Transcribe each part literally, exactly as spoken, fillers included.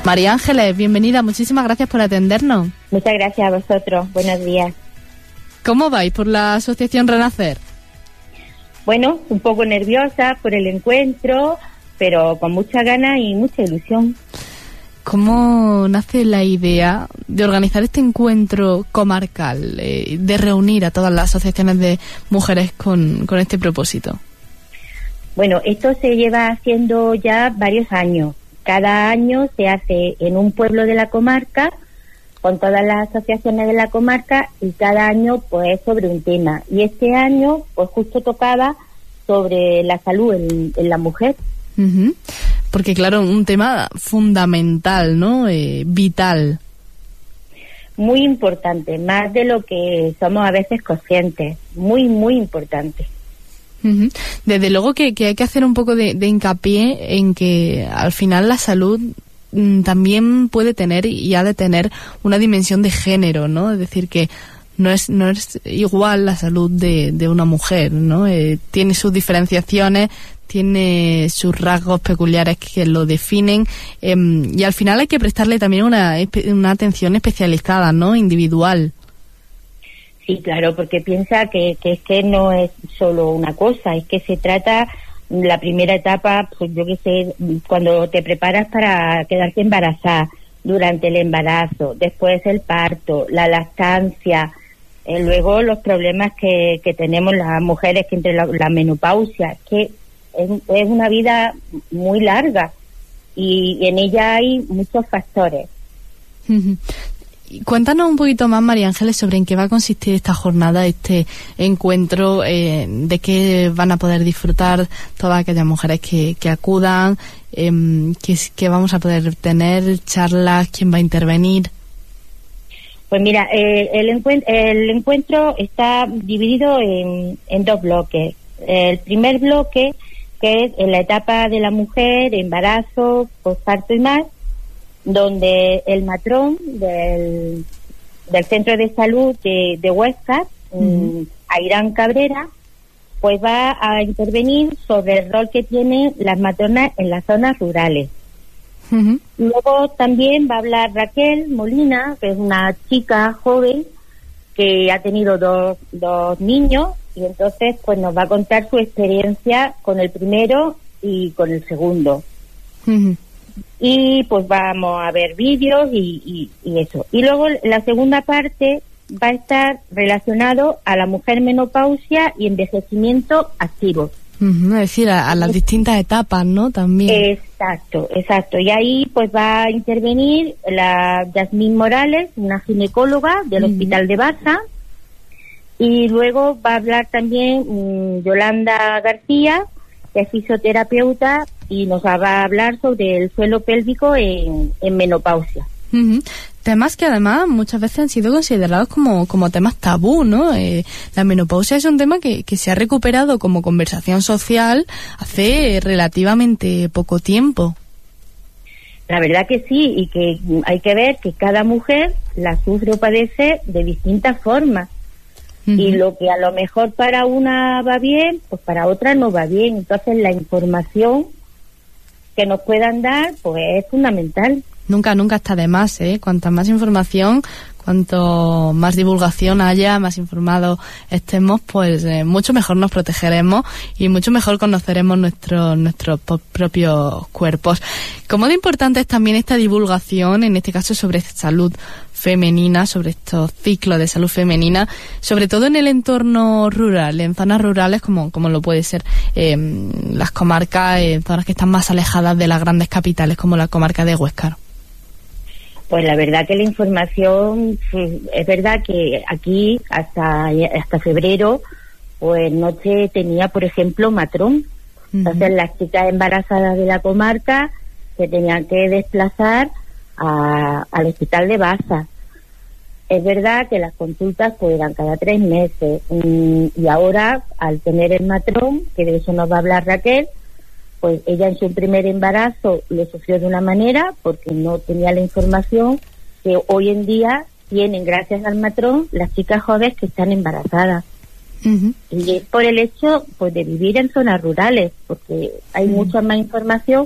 María Ángeles, bienvenida, muchísimas gracias por atendernos. Muchas gracias a vosotros, buenos días. ¿Cómo vais por la Asociación Renacer? Bueno, un poco nerviosa por el encuentro, pero con mucha ganas y mucha ilusión. ¿Cómo nace la idea de organizar este encuentro comarcal, eh, de reunir a todas las asociaciones de mujeres con, con este propósito? Bueno, esto se lleva haciendo ya varios años. Cada año se hace en un pueblo de la comarca, con todas las asociaciones de la comarca, y cada año pues sobre un tema. Y este año pues justo tocaba sobre la salud en, en la mujer. Uh-huh. Porque claro, un tema fundamental, ¿no? Eh, vital. Muy importante, más de lo que somos a veces conscientes. Muy, muy importante. Uh-huh. Desde luego que, que hay que hacer un poco de, de hincapié en que al final la salud mm, también puede tener y ha de tener una dimensión de género, ¿no? Es decir, que no es no es igual la salud de, de una mujer, ¿no? Eh, tiene sus diferenciaciones, tiene sus rasgos peculiares que lo definen, eh, y al final hay que prestarle también una, una atención especializada, ¿no? Individual. Sí, claro, porque piensa que, que es que no es solo una cosa, es que se trata, la primera etapa, pues yo qué sé, cuando te preparas para quedarte embarazada, durante el embarazo, después el parto, la lactancia, eh, luego los problemas que, que tenemos las mujeres que entre la, la menopausia, que es, es una vida muy larga y, y en ella hay muchos factores. Cuéntanos un poquito más, María Ángeles, sobre en qué va a consistir esta jornada, este encuentro, eh, de qué van a poder disfrutar todas aquellas mujeres que, que acudan, eh, que, que vamos a poder tener charlas, quién va a intervenir. Pues mira, eh, el, encuent- el encuentro está dividido en, en dos bloques. El primer bloque, que es en la etapa de la mujer, embarazo, posparto y más, donde el matrón del, del Centro de Salud de, de Huesca, uh-huh. Airán Cabrera, pues va a intervenir sobre el rol que tienen las matronas en las zonas rurales. Uh-huh. Luego también va a hablar Raquel Molina, que es una chica joven que ha tenido dos, dos niños, y entonces pues nos va a contar su experiencia con el primero y con el segundo. Uh-huh. Y pues vamos a ver vídeos y, y, y eso. Y luego la segunda parte va a estar relacionado a la mujer menopausia y envejecimiento activo. Uh-huh, es decir, a, a las distintas etapas, ¿no? También. Exacto, exacto. Y ahí pues va a intervenir la Yasmín Morales, una ginecóloga del uh-huh. Hospital de Baza. Y luego va a hablar también um, Yolanda García, que es fisioterapeuta, y nos va a hablar sobre el suelo pélvico en, en menopausia. Uh-huh. Temas que además muchas veces han sido considerados como, como temas tabú, ¿no? Eh, la menopausia es un tema que, que se ha recuperado como conversación social hace relativamente poco tiempo. La verdad que sí, y que hay que ver que cada mujer la sufre o padece de distintas formas. Uh-huh. Y lo que a lo mejor para una va bien, pues para otra no va bien. Entonces la información que nos puedan dar, pues es fundamental. Nunca, nunca está de más, ¿eh? Cuanta más información, cuanto más divulgación haya, más informados estemos, pues eh, mucho mejor nos protegeremos y mucho mejor conoceremos nuestro, nuestros propios cuerpos. Como de importante es también esta divulgación, en este caso sobre salud femenina, sobre estos ciclos de salud femenina, sobre todo en el entorno rural, en zonas rurales como, como lo puede ser eh, las comarcas, eh, zonas que están más alejadas de las grandes capitales, como la comarca de Huesca. Pues la verdad que la información, es verdad que aquí hasta hasta febrero, pues no se tenía, por ejemplo, matrón. Uh-huh. Entonces las chicas embarazadas de la comarca se tenían que desplazar a, al hospital de Baza. Es verdad que las consultas pues eran cada tres meses y, y ahora, al tener el matrón, que de eso nos va a hablar Raquel, pues ella en su primer embarazo lo sufrió de una manera porque no tenía la información que hoy en día tienen gracias al matrón las chicas jóvenes que están embarazadas. Uh-huh. Y es por el hecho pues de vivir en zonas rurales, porque hay uh-huh. mucha más información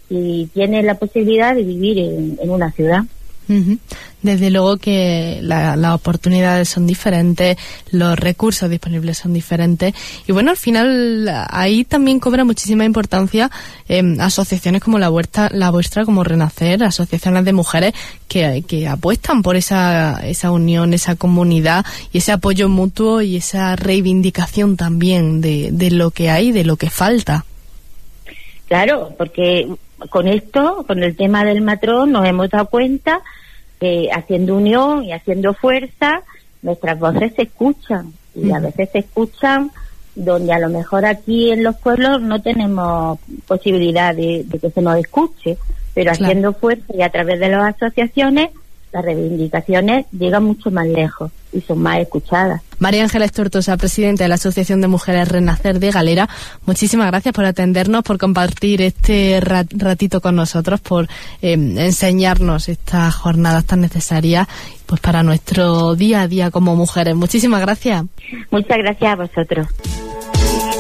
si tiene la posibilidad de vivir en, en una ciudad. Uh-huh. Desde luego que la, las oportunidades son diferentes, los recursos disponibles son diferentes y bueno, al final ahí también cobra muchísima importancia eh, asociaciones como la vuestra, la vuestra como Renacer, asociaciones de mujeres que, que apuestan por esa, esa unión, esa comunidad y ese apoyo mutuo y esa reivindicación también de, de lo que hay, de lo que falta. Claro, porque con esto, con el tema del matrón, nos hemos dado cuenta que haciendo unión y haciendo fuerza, nuestras voces se escuchan. Y a veces se escuchan donde a lo mejor aquí en los pueblos no tenemos posibilidad de, de que se nos escuche. Pero claro, haciendo fuerza y a través de las asociaciones, las reivindicaciones llegan mucho más lejos y son más escuchadas. María Ángeles Tortosa, presidenta de la Asociación de Mujeres Renacer de Galera, muchísimas gracias por atendernos, por compartir este ratito con nosotros, por eh, enseñarnos estas jornadas tan necesarias pues para nuestro día a día como mujeres. Muchísimas gracias. Muchas gracias a vosotros.